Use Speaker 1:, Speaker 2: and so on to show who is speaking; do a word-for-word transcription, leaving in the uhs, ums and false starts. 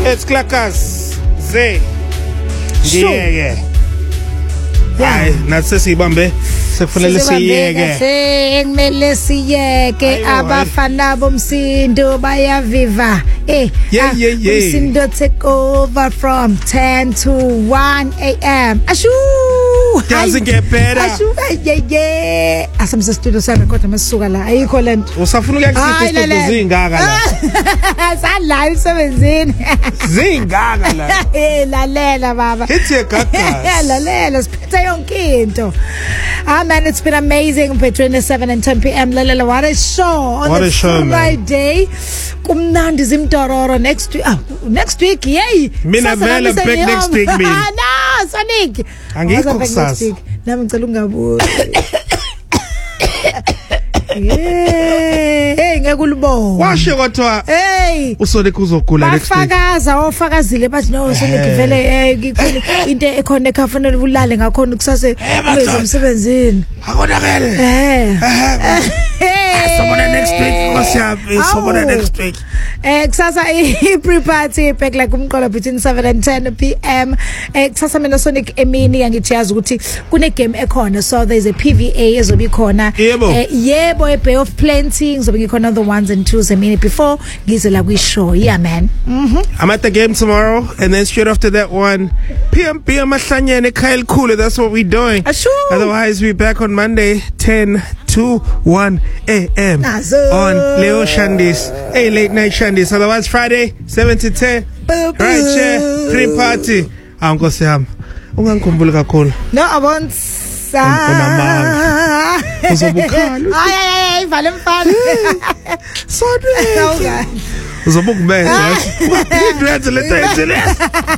Speaker 1: It's Clackers. Zay. Ngiyeke. Hayi, nathi sibambe. Sekufanele siyeke.
Speaker 2: Sengimele siyeke abafana bomsindo bayaviva. Eh, umsindo take over from ten to one a m. Ashu.
Speaker 1: Doesn't get better.
Speaker 2: Ashu yeah yeah. Asamse studio sami kodwa masuka la. Ayikho lento.
Speaker 1: Usafuna ukuyakuthatha istudio zingaka la.
Speaker 2: Sala emsebenzini.
Speaker 1: Zingaka la.
Speaker 2: Eh lalela baba.
Speaker 1: Ithi gaga.
Speaker 2: Lalela siphethe yonke into. Ah man, it's been amazing between seven and ten p m. Lalela, what a show on
Speaker 1: what
Speaker 2: the
Speaker 1: a show,
Speaker 2: Friday. Kumnandi zimtororo next week. Ah, next week, yay.
Speaker 1: Mina vele back next week me.
Speaker 2: Ah no, Sonic.
Speaker 1: Angikho kusasa.
Speaker 2: Nami ngicela ungabuza. Yeah, hey ngeke ulibone.
Speaker 1: Washe kodwa
Speaker 2: hey
Speaker 1: usole kuzogula next week.
Speaker 2: Bafakaza ofakazile bathi no Sonic vele eh into ekhona ekhafanele ulale ngakhona kusase umsebenzini.
Speaker 1: Akonakele.
Speaker 2: Eh.
Speaker 1: Someone next week ngosiyabi someone next week.
Speaker 2: Eh kusasa I pre-party back like umqola between seven and ten p m. Eh kusasa mina Sonic emini yangithi yazi ukuthi kune game ekhona, so there's a P V A ezobi khona.
Speaker 1: Eh
Speaker 2: yebo a Bay of Plenty ngizobe ngikhona the ones and twos a minute before ngize la kwi show. Yeah man. Mhm.
Speaker 1: I'm at the game tomorrow and then straight after that one P M P M Mahlanyane Kyle Cooler. That's what we're doing. Otherwise we back on Monday ten to one a m on Leo Shandis. Hey, late night Shandis. Otherwise Friday seven to ten right here pre-party. Uncle Sam ungangikhumbula kakhulu.
Speaker 2: No I want
Speaker 1: Unamanga. Uzobukhala.
Speaker 2: Ay ay ay vale mfana.
Speaker 1: Sorry. Uzobukubetha. What did you do to let